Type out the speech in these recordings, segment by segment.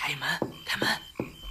开门，开门。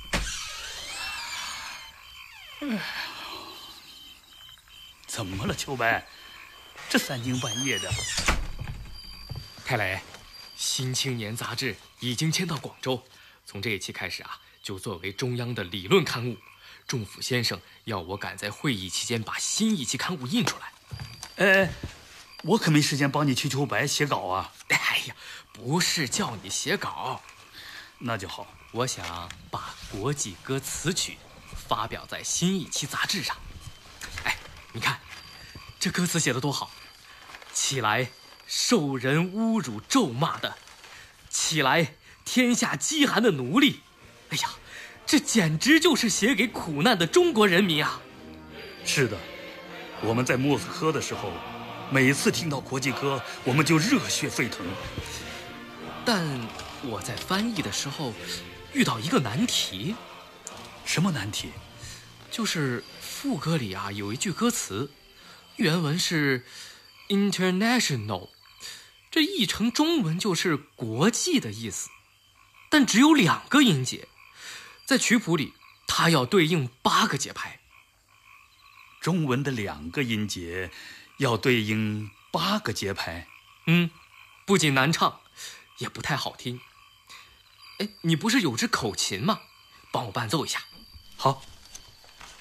怎么了，秋白？这三更半夜的。 太磊，《新青年》杂志已经迁到广州，从这一期开始啊，就作为中央的理论刊物。仲甫先生要我赶在会议期间把新一期刊物印出来。我可没时间帮你去秋白写稿啊。 哎呀，不是叫你写稿。 那就好。 我想把国际歌词曲发表在新一期杂志上。哎，你看这歌词写得多好。起来，受人侮辱咒骂的；起来，天下饥寒的奴隶。哎呀，这简直就是写给苦难的中国人民啊！ 是的，我们在莫斯科的时候，每次听到国际歌，我们就热血沸腾。 但我在翻译的时候遇到一个难题。 什么难题？ 就是副歌里啊有一句歌词，原文是 international， 这译成中文就是国际的意思，但只有2个音节，在曲谱里它要对应8个节拍。 中文的2个音节要对应8个节拍。 不仅难唱，也不太好听。哎，你不是有支口琴吗？帮我伴奏一下。 好。